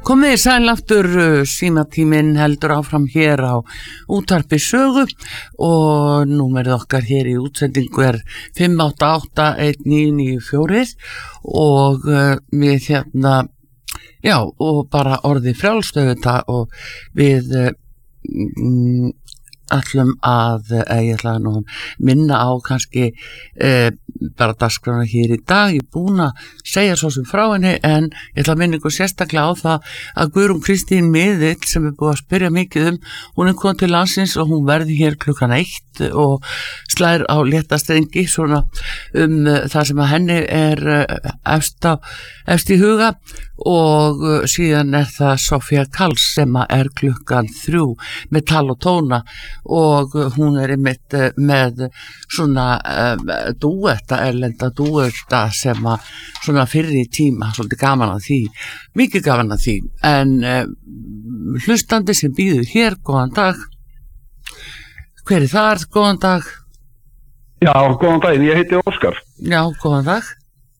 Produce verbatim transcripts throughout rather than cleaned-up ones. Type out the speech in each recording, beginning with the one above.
Komið í sæl aftur, símatíminn heldur áfram hér á útvarpi Sögu og númerið okkar hér í útsendingu er fimm átta átta eitt níu níu fjögur og uh, við hérna, já, og bara orðið frjálstöfuta og við uh, mm, ætlum að, að ég ætla nú minna á kannski eh, bara dagskrána hér í dag. Ég er búin að segja svo sem frá henni en ég ætla að minna ykkur sérstaklega á það að Guðrún Kristín Miðill sem er búið að spyrja mikið um, hún er komin til landsins og hún verði hér klukkan eitt og slær á létta strengi svona um uh, það sem að henni er uh, efst, á, efst í huga og uh, síðan er það Sofía Karls sem að er klukkan þrjú með tal og tóna og hún er einmitt með svona um, dúetta, erlenda dúetta sem að svona fyrri tíma, svolítið gaman að því, mikið gaman að því, en um, hlustandi sem býður hér, góðan dag, hver er þar, góðan dag? Já, góðan daginn, ég heiti Óskar. Já, góðan dag.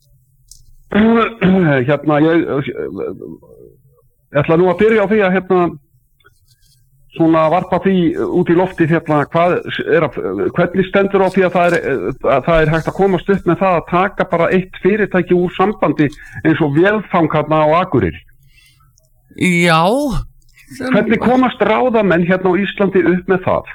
Hérna, ég, ég ætla nú að byrja á því að hérna svona varpa því út í loftið hérna hvað er að, hvernig stendur á því að það er, að það er hægt að komast upp með það að taka bara eitt fyrirtæki úr sambandi eins og Vélfangarna á Akureyri. Já. Hvernig komast ráðamenn hérna á Íslandi upp með það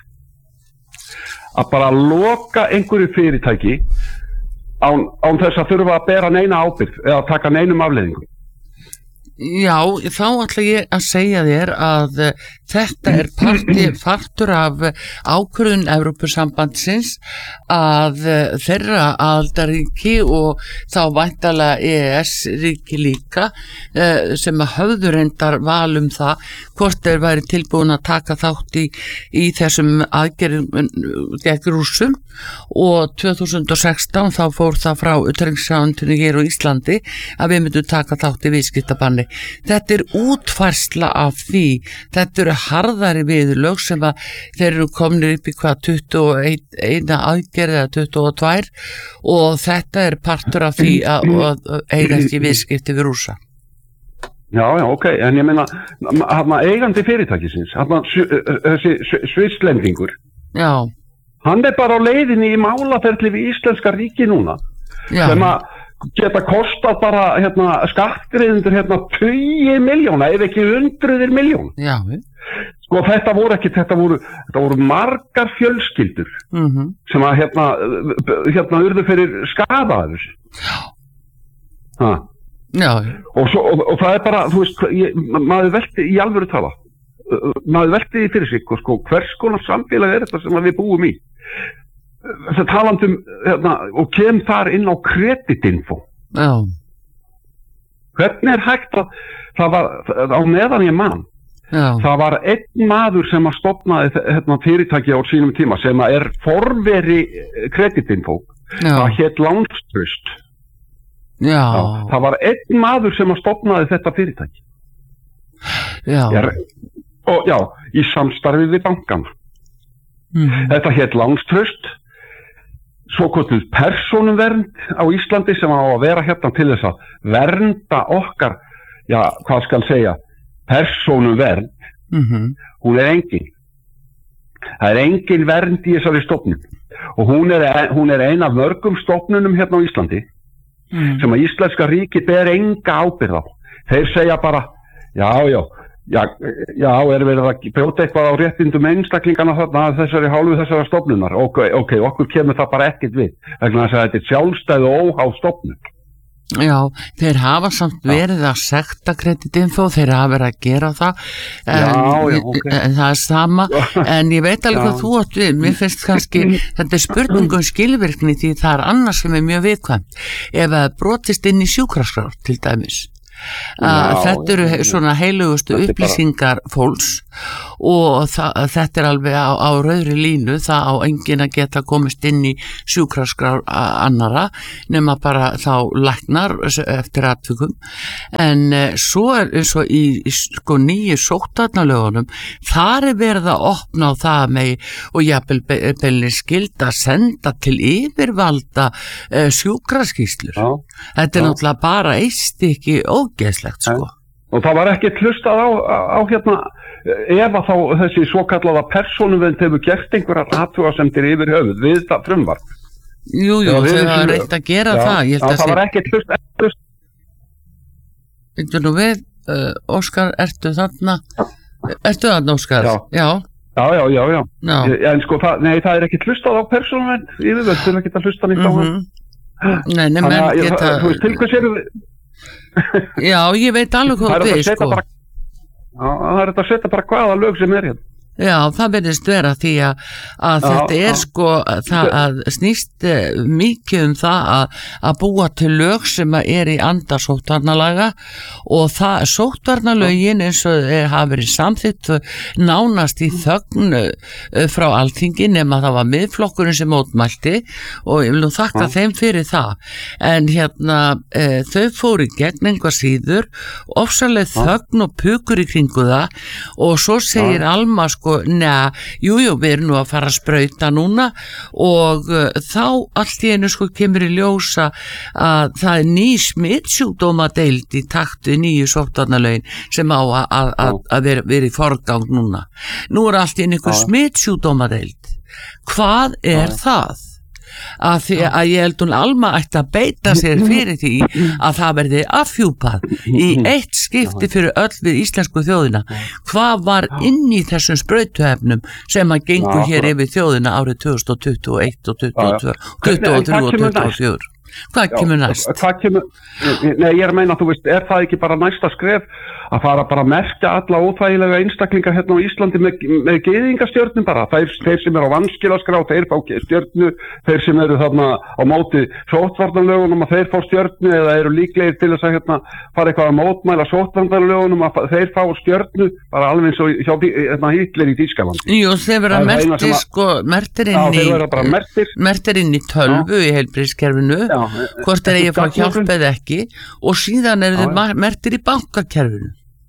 að bara loka einhverju fyrirtæki án, án þess að þurfa að bera neina ábyrgð eða taka neinum afleiðingum? Já, þá ætla ég að segja þér að uh, þetta er parti, partur af uh, ákvörðun Evrópusambandsins að uh, þeirra aðildarríki og þá væntanlega E E S-ríki líka uh, sem að höfðu reyndar val um það hvort þeir væri tilbúin að taka þátt í, í þessum aðgerðum gegn Rússum og tvö þúsund og sextán þá fór það frá utanríkisráðuneytinu hér á Íslandi að við myndum taka þátt í viðskiptabanni. Þetta er útfærsla af því, þetta eru harðari viðurlög sem að þeir eru komnir upp í hvað tuttugu og eina aðgerð eða tuttugu og tvær og þetta er partur af því að, að eiga ekki viðskipti við Rússa. Já, já, ok, en ég meina hann eigandi fyrirtækisins, hann þessi svisslendingur. Já. Hann er bara á leiðinni í málaferli við íslenska ríki núna. Já. Sem að geta kostað bara hérna, skattgreiðendur hérna tugi miljóna ef ekki hundruðir miljón. Já. Sko þetta voru ekki, þetta voru, þetta voru margar fjölskyldur mm-hmm. sem að hérna, hérna urðu fyrir skaðaður. Já. Ha. Já. Og, svo, og, og það er bara, þú veist, ég, maður velti í alvöru tala, maður velti fyrir sig, sko, hvers konar samfélag er þetta sem við búum í? Það talandum hérna, og kem þar inn á kreditinfo. Já. Hvernig er hægt að það var á meðan ég man Já. Það var einn maður sem að stofnaði hérna, fyrirtæki á sínum tíma sem að er forveri kreditinfo. Það hét Lánstraust. Já. Já. Það var einn maður sem að stofnaði þetta fyrirtæki. Já. Er, og já, í samstarfi við bankana. Mm. Þetta hét Lánstraust. Svo kvölduð persónuvernd á Íslandi sem á að vera hérna til þess að vernda okkar, já, hvað skal segja, persónuvernd, mm-hmm. hún er engin. Það er engin vernd í þessari stofnun og hún er, hún er ein af mörgum stofnunum hérna á Íslandi mm. sem að íslenska ríki ber enga ábyrgð á. Þeir segja bara, já, já, Já, já, er verið að brjóta eitthvað á réttindum einstaklingana þarna þessari hálfu þessara stofnunar. Ok, ok, okkur kemur það bara ekkert við. Vegna þess að þetta er sjálfstæð og óháð stofnun. Já, þeir hafa samt verið að sekta kreditinfo, þeir hafa verið að gera það. En, já, já, ok. En það er sama, en ég veit alveg hvað þú átt við. Mér finnst kannski, þetta er spurningum skilvirkni því það er annars sem er mjög viðkvæmt. Ef það brotist inn í sjúkraskrár til dæmis. Já, þetta eru svona heilugustu upplýsingar fólks og það, þetta er alveg á, á rauðri línu, það á enginn að geta komist inn í sjúkraskrár annara nema bara þá læknar eftir atvikum en eh, svo er eins og í, í sko nýju sóttvarnalögunum þar er verið að opna á það með og jafnvel beinir skylda að senda til yfirvalda eh, sjúkraskýrslur. Já. Þetta er já. Náttúrulega bara eitt stykki ógeðslegt sko. og það var ekki hlustað á, á, á hérna ef að þá þessi svokallaða persónuvernd hefur gert einhverjar athugasemdir yfir höfuð við það frumvarp. Jú, jú, þau hafa reynt að gera já, það. Ég held að það var ekki hlustað. Þú nú við, uh, Óskar, ertu þarna? Ertu þarna, Óskar? Já. Já. Já, já, já, já. já. En sko, það, nei, það er ekki hlustað á persónuvernd yfirvöld, þau er ekki að hlusta nýtt á hann. Nei, nei, menn geta... Þú veist, til hvers eru við... Já, ég veit alveg hvað við, sko. Bara, já, það er þetta að setja bara hvaða lög sem er hérna. Já, það verðist vera því að, að já, þetta er já. sko það að snýst mikið um það að, að búa til lög sem er í anda sóttvarnalaga og það sóttvarnalögin eins og hafa verið samþykkt nánast í þögn frá Alþingi nema það var miðflokkurinn sem mótmælti og ég vil nú þakka já. þeim fyrir það en hérna e, þau fóru í gegn einhvað síður ofsaleg þögn og pukur í kringu það og svo segir já. Alma sko sko, neða, jújú, við erum nú að fara að sprauta núna og uh, þá allt í einu sko kemur í ljósa að það er ný smittsjúkdómadeild í takt við nýju sóttvarnalögin sem á að vera, vera í forgang núna. Nú er allt í einu einhver smittsjúkdómadeild. Hvað er Já. það? Að því að ég held hún Alma ætti að beita sér fyrir því að það verði afhjúpað í eitt skipti fyrir öll við íslensku þjóðina. Hvað var inn í þessum sprautuefnum sem að gengur hér yfir þjóðina árið tvö þúsund tuttugu og eitt og tuttugu og tvö, tuttugu og þrjú og tuttugu og fjögur? Hvað kemur næst? Hvað kemur, nei, ég er að meina, þú veist, er það ekki bara næsta skref að fara bara að merkja alla óþægilega einstaklingar hérna á Íslandi með, með gyðingastjörnum bara, þeir, þeir sem eru á vanskilaskrá, þeir fá stjörnu, þeir sem eru þarna á móti sóttvarnalögunum að þeir fá stjörnu eða eru líklegir til þess að hérna fara eitthvað að mótmæla sóttvarnalögunum að þeir fá stjörnu, bara alveg eins og hjá hérna Hitler í Þýskalandi. Jú, þeir vera mertir, sko, mertir inn í, mertir inn í tölvu í heilbrigðiskerfinu, hvort er ég að fá hjálp eða ekki og síðan eru þeir mertir í bankakerfinu.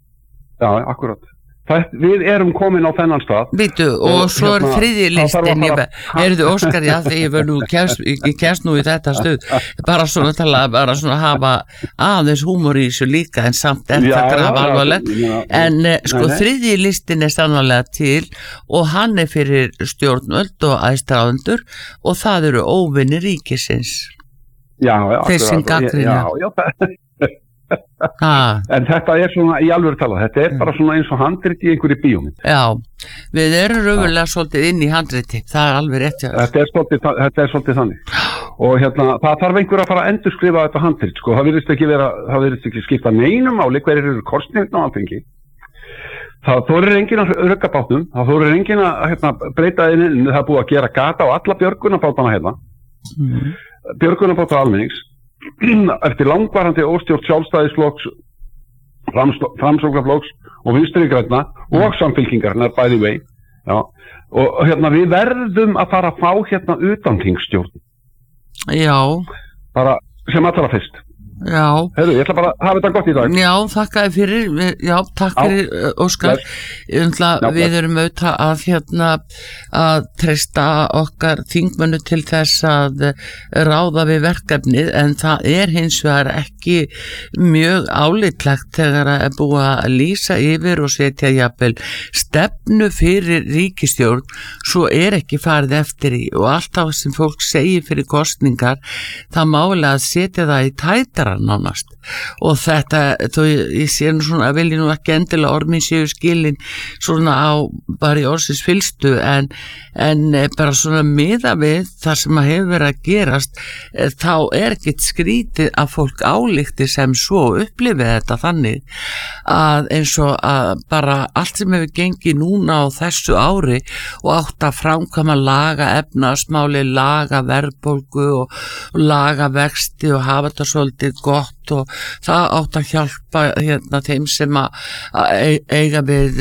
Já, akkurat. Það, við erum komin á þennan stað. Vítu, og svo er hérna, þriðji listin, erðu Óskar, já, þegar ég verð nú, ég kemst nú í þetta stuð, bara svona tala, bara svona hafa aðeins húmor í þessu líka, en samt er það grafa alvarlegt, en já, sko þriðji listin er sannarlega til og hann er fyrir stjórnvöld og æðstráðendur og það eru óvinni ríkisins. Já, já, þeir sem gagnrýna. Já, já, Ah. En þetta er svona í alvöru tala, þetta er bara svona eins og handrit í einhverju bíómynd. Já, við erum raunverulega svolítið inn í handriti, það er alveg rétt. Þetta er svolítið, þetta er svolítið þannig og hérna, það þarf einhver að fara að endurskrifa þetta handrit, sko, það virðist ekki vera, það virðist ekki skipta neinum máli hverjir eru kostningin á Alþingi. Það þorir enginn að rugga bátnum, það þorir enginn að hérna, breyta inn, það er búið að gera gata á alla björgunarbátana hérna, mm. björgunarbáta almennings. Eftir langvarandi óstjórn sjálfstæðisflokks, framsóknarflokks og vinstri grænna og samfylkingarinnar by the way. Já. Og hérna við verðum að fara að fá hérna utanþingsstjórn. Já. Bara sem allra fyrst. Já. Heyrðu, ég ætla bara að hafa þetta gott í dag. Já, þakka þér fyrir, já, takk fyrir já. Óskar. Já, við erum auðvitað að hérna að treysta okkar þingmönnu til þess að ráða við verkefnið en það er hins vegar ekki mjög álitlegt þegar að er búið að lýsa yfir og setja jafnvel stefnu fyrir ríkisstjórn svo er ekki farið eftir í og alltaf sem fólk segir fyrir kosningar það málega að setja það í tætara nánast og þetta, þó ég sé nú svona að vilja nú ekki endilega ormin séu skilin svona á bara í orðsins fylstu en, en bara svona miða við það sem að hefur verið að gerast þá er ekkert skrítið að fólk álíkti sem svo upplifið þetta þannig að eins og að bara allt sem hefur gengið núna á þessu ári og átt að framkvæma laga efnahagsmáli, laga verðbólgu og laga vexti og hafa þetta svolítið gott og það átt að hjálpa hérna þeim sem að eiga við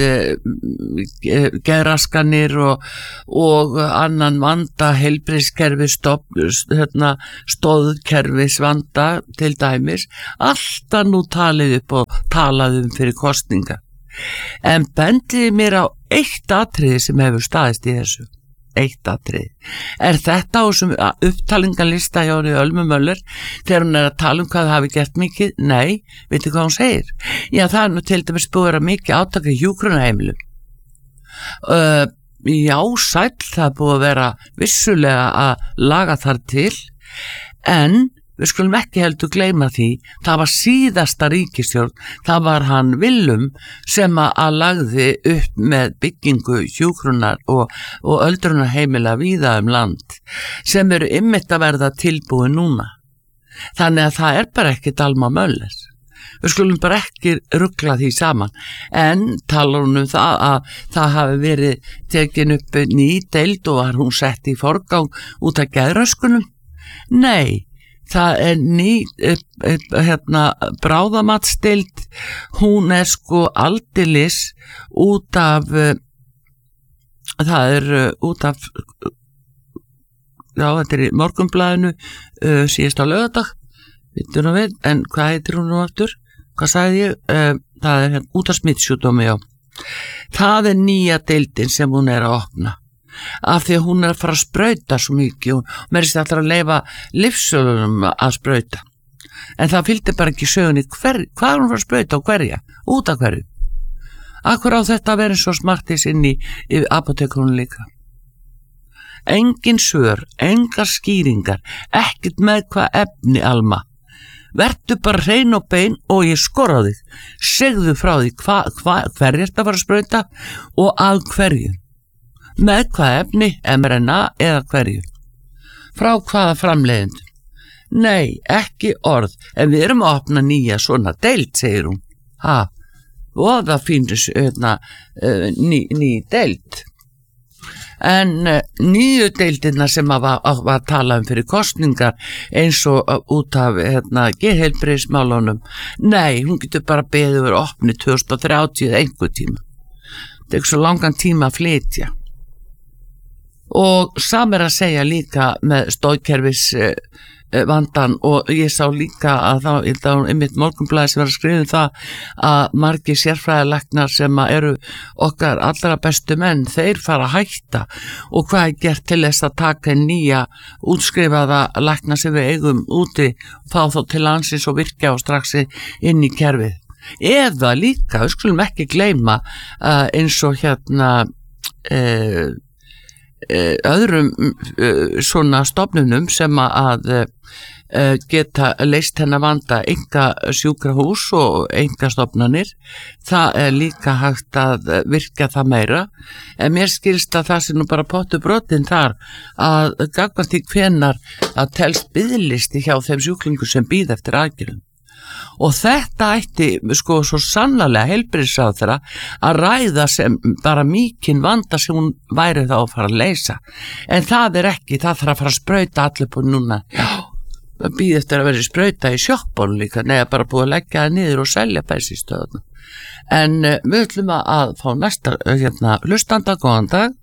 geðraskanir og, og annan vanda heilbrigðiskerfi hérna, stóðkerfis vanda til dæmis alltaf nú talið upp og talað um fyrir kosninga en bendiði mér á eitt atriði sem hefur staðist í þessu eitt atrið. Er þetta á þessum upptalingalista hjá henni Ölmu Möller þegar hún er að tala um hvað það hafi gert mikið? Nei, veitir hvað hún segir? Já, það er nú til dæmis búið að vera mikið átaka í hjúkrunarheimilum. Uh, já, sæll, það er búið að vera vissulega að laga þar til, en við skulum ekki heldur gleyma því, það var síðasta ríkisstjórn, það var hann Willum sem að lagði upp með byggingu hjúkrunar og, og öldrunarheimila víða um land, sem eru ymmit að verða tilbúið núna. Þannig að það er bara ekki Alma Möller. Við skulum bara ekki rugla því saman, en talar hún um það að það hafi verið tekin upp ný deild og var hún sett í forgang út af geðröskunum. Nei, það er ný hérna, bráðamatsdeild, hún er sko aldeilis út af, það er út af, já þetta er í Morgunblaðinu uh, síðast á laugardag, vittu nú við, en hvað heitir hún nú aftur? Hvað sagði ég? Uh, það er hérna, út af smittsjúkdómi, já. Það er nýja deildin sem hún er að opna. Af því að hún er að fara að sprauta svo mikið og mér er þetta alltaf að leifa lífsölunum að sprauta. En það fylgdi bara ekki sögunni hver, hvað er hún að fara að sprauta og hverja? Út af hverju? Akkur á þetta að vera eins og smartis inn í, í apotekunum líka. Engin svör, engar skýringar, ekkert með hvað efni, Alma. Vertu bara hrein og bein og ég skora þig. Segðu frá því hva, hva, hverju ertu að fara að sprauta og að hverju. Með hvað efni, M R N A eða hverju. Frá hvaða framleiðendur. Nei, ekki orð, en við erum að opna nýja svona deild, segir hún. Ha, og það finnst hérna, uh, ný, ný deild. En uh, nýju deildina sem að var, að var að tala um fyrir kostningar eins og uh, út af hérna, geðheilbrigðismálunum, nei, hún getur bara beðið verið opni tvö þúsund og þrjátíu eða einhver tíma. Það er ekki svo langan tíma að flytja. Og sam er að segja líka með stóðkerfis uh, vandan og ég sá líka að þá, ég þá einmitt Morgunblaðið sem var að skrifa um það að margir sérfræðilæknar sem eru okkar allra bestu menn, þeir fara að hætta og hvað er gert til þess að taka nýja útskrifaða lækna sem við eigum úti, fá þá til landsins og virkja og strax inn í kerfið. Eða líka, við skulum ekki gleyma uh, eins og hérna uh, uh, öðrum uh, svona stofnunum sem að uh, geta leyst hennar vanda enga sjúkrahús og enga stofnanir, það er líka hægt að virka það meira, en mér skilst að það sé nú bara pottu brotin þar að gagnvart í hvenar að telst biðlisti hjá þeim sjúklingu sem býð eftir aðgerðum. Og þetta ætti sko svo sannarlega heilbrigðisráðherra að ræða sem bara mikinn vanda sem hún væri þá að fara að leysa, en það er ekki, það þarf að fara að sprauta allir på núna, já, býð eftir að vera sprauta í sjoppunum líka, neða bara búið að leggja það niður og selja bensínstöðuna. En uh, við ætlum að fá næsta uh, hérna, hlustanda, góðan dag.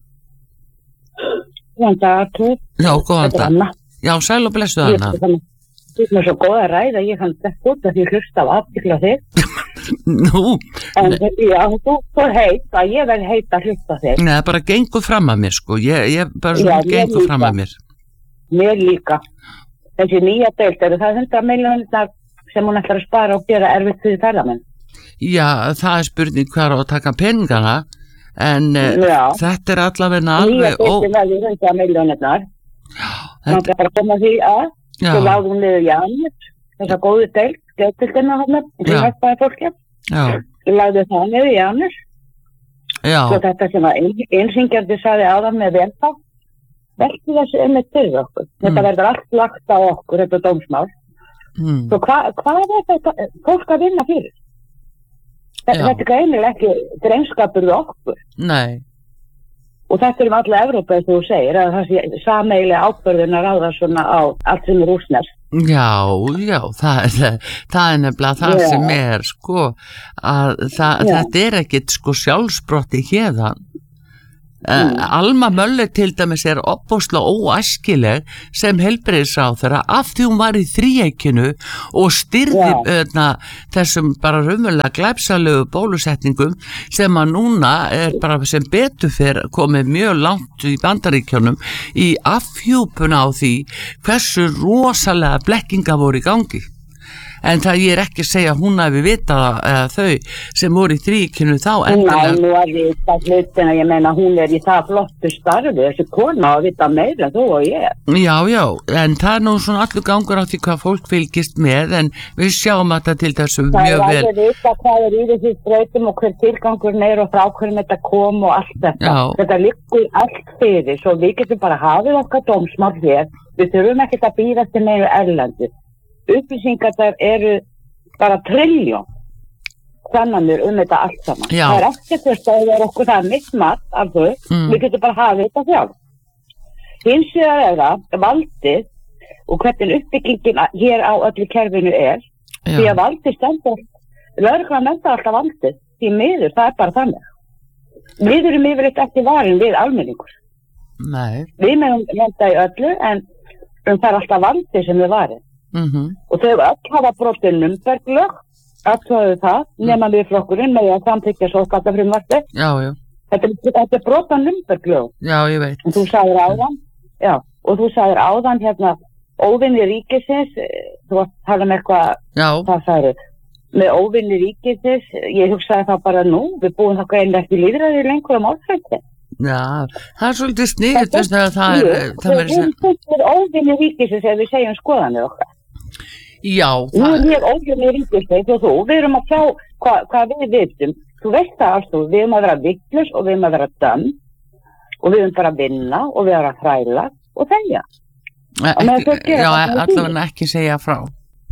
Góðan dag, Artur. Já, góðan dag. Já, sæl og blessu Anna. Þú er svo góð að ræða, ég kann þetta út að því hlusta á aftikla þig. Nú. En já, þú er heit að ég verð heit að hlusta þig. Nei, bara gengur fram að mér sko, ég, ég bara svona já, gengur líka. Fram að mér. Mér líka. Þessi nýja deild, eru það hundrað milljónir sem hún ætlar að spara og gera erfitt fyrir ferðamenn? Já, það er spurning hvar á að taka peningana, en já. Þetta er allavega alveg... Nýja deildin verður hundrað milljónirnar. Það er bara að koma því að, þú láðum niður Janus, þessa góðu deild, geðtildina hann, sem hægtaði fólki. Þú láðu það niður Janus. Já. Svo þetta sem að einsyngjandi sagði áðan með velta. Veltu þessu um eitt fyrir okkur. Mm. Þetta verður allt lagt á okkur, þetta dómsmál. Mm. Svo hvað hva er þetta fólk að vinna fyrir? Þetta, þetta er greinilega ekki greinskapur við okkur. Nei. Og þetta er um alla Evrópu, eins og þú segir, að það sé sameiginlega ákvörðun að ráða svona á allt sem er rúsnest. Já, já, það er, það er nefnilega það já. Sem er, sko, að það, þetta er ekkit sko sjálfsbrotti hérðan. Mm. Alma Möller til dæmis er opbóðslega óæskileg sem heilbrigðisráðherra af því hún var í þríeykinu og styrði öðna, þessum bara raunverulega glæpsalegu bólusetningum sem að núna er bara sem betur fyrr komið mjög langt í Bandaríkjunum í afhjúpuna á því hversu rosalega blekkinga voru í gangi. En það ég er ekki að segja að hún hafi vitað eða þau sem voru í þríkinu þá endilega. Nei, nú er ég það hlutin að ég meina hún er í það flottu starfi, þessi kona að vita meira þú og ég. Já, já, en það er nú svona allur gangur á því hvað fólk fylgist með, en við sjáum þetta til þessu mjög vel. Það er alveg vita hvað er í þessi sprautum og hver tilgangur er og frá hverjum þetta kom og allt þetta. Já. Þetta liggur allt fyrir, svo við getum bara hafið okkar dómsmál hér, við þurfum ekkert að bíða til meira erlendi. Upplýsingar þar eru bara trilljón kannanir um þetta allt saman. Já. Það er ekkert að stöðja okkur, það er mitt mat af þau, mm. við getum bara hafið þetta sjálf. Hins vegar er það valdið og hvernig uppbyggingin hér á öllu kerfinu er, Já. Því að valdið stendur, lögreglan nefnda alltaf valdið, því miður, það er bara þannig. Við erum yfirleitt ekki varin við almenningur. Nei. Við meðum nefnda í öllu, en um það er alltaf valdið sem við varin. Mm-hmm. Og þau öll hafa brotið Nürnberglög, aðtöðu það, nema við flokkurinn með að samþykkja sóttvarnafrumvarpið. Já, já. Þetta, þetta er brotað Nürnberglög. Já, ég veit. Og þú sagðir áðan, já, og þú sagðir áðan hérna, óvinni ríkisins, þú varst að tala um eitthvað, hvað sagðir, með óvinni ríkisins, ég hugsaði það bara nú, við búum það greinlega ekki líðræði lengur á málfrætti. Já, það er svolítið sniðut þess að það er það er sem óvinni ríkisins ef við segjum skoðanir okkar. Já, það Nú er ég óvinni ríkisins og þú, við erum að sjá hvað hva við vitum, þú veist það alltaf, við erum að vera vitlaus og við erum að vera döm og við erum bara að vinna og við erum að þræla og þegja. Já, allavega ekki segja frá.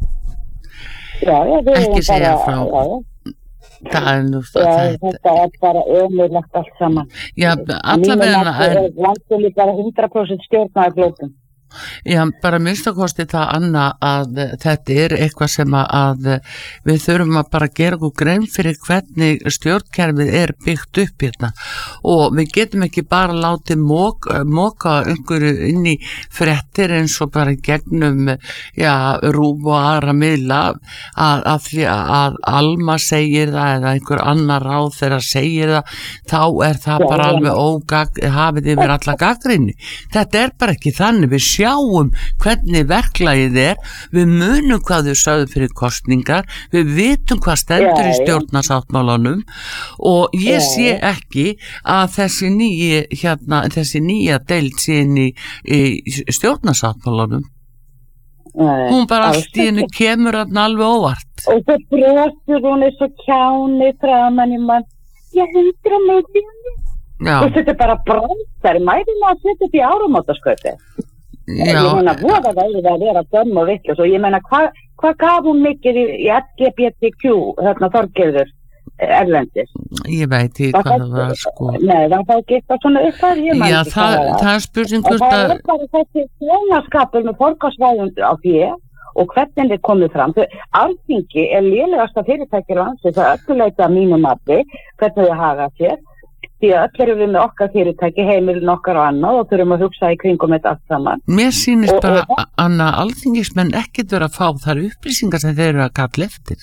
Já, já, við ekki erum segja bara frá. Já, já. Það er nú Já, þetta er bara ömurlegt allt saman. Já, allavega er landið bara hundrað prósent stjórnaði glópum. Já, bara minnst að kosti það Anna að þetta er eitthvað sem að við þurfum að bara gera okkur grein fyrir hvernig stjórnkerfið er byggt upp hérna og við getum ekki bara látið móka, móka einhverju inn í fréttir eins og bara gegnum já, rúf og aðra miðla að, að því að Alma segir það eða einhver annar ráð þegar segir það, þá er það já, bara já. Alveg ógag, hafið yfir alla gagnrýni. Þetta er bara ekki þannig, við sjáum hvernig verklagið er, við munum hvað þau sögðu fyrir kostningar, við vitum hvað stendur yeah, í stjórnarsáttmálanum og ég yeah. sé ekki að þessi nýja hérna, þessi nýja deild sé inn í, í stjórnarsáttmálanum. Nei, hún bara allt í hennu kemur alveg óvart. Og það brosur hún er svo kjáni framan í mann, ég hundra með því. Og þetta er bara brandar, mæðum að setja þetta í áramótaskauti. Já, ég meina, voða það að vera dömm og vitlaus og ég meina, hvað hva gaf hún mikið í, í L G B T Q, þarna Þorgerður erlendis? Ég veit í hvað það var, sko. Nei, það var ekki eitthvað svona uppar, ég maður ekki hvað það var. Já, það er spurning hvort að... Það er bara þessi þjónaskapur með forgangsvæðund á því og hvernig þið komið fram. Alþingi er lélegasta fyrirtækir landsins, það er ölluleita mínum mati, hvernig þið haga sér. Því að öll erum við með okkar fyrirtæki, heimilin okkar og annað og þurfum að hugsa í kringum þetta allt saman. Mér sýnist og, bara og, Anna, alþingismenn ekkert vera að fá þar upplýsingar sem þeir eru að kalla eftir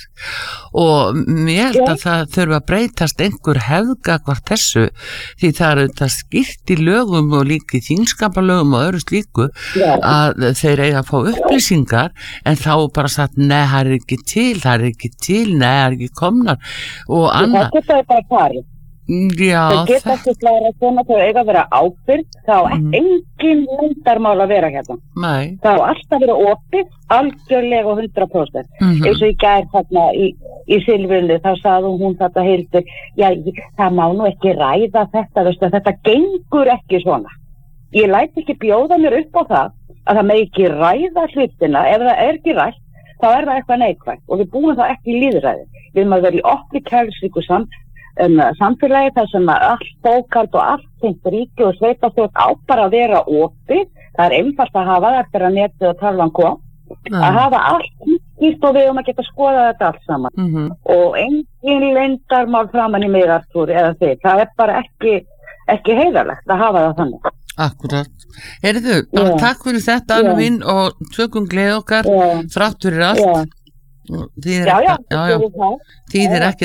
og mér held að það þurfa að breytast einhver hefðgagvart þessu því það er þetta skýrt í lögum og líka í þingskapalögum og öðru slíku já. Að þeir eiga að fá upplýsingar en þá bara sagt, nei, það er ekki til, það er ekki til, nei, það er ekki komnar og Anna... Það geta bara farið. Já, þau geta ekki slæra svona, þau eiga að vera ábyrgð, þá mm. engin lundarmál að vera hérna. Nei. Þá alltaf vera opið, algjörlega og hundra prósent. Mm-hmm. Eins og í gær þarna í, í Silfrinu, þá sagði hún þetta Hildur, já, það má nú ekki ræða þetta, veistu, þetta gengur ekki svona. Ég læt ekki bjóða mér upp á það, að það með ekki ræða hlutina, ef það er ekki rætt, þá er það eitthvað neikvægt og við búum það ekki í lýðræði. Við erum að vera í opni kærlíku samt Um, samfélagi þar sem að allt bókald og allt tengt ríki og sveitastjórn á bara að vera opið, það er einfalt að hafa það eftir að netið og talvan kom, mm. að hafa allt nýtt og við um að geta skoða þetta allt saman mm-hmm. og engin leyndarmál framan í mig Artúr eða þið, það er bara ekki ekki heiðarlegt að hafa það þannig. Akkurat. Heyrðu, bara takk fyrir þetta Anna mín og tökum gleði okkar þrátt fyrir allt. Já, já, já, já. Þýðir ekki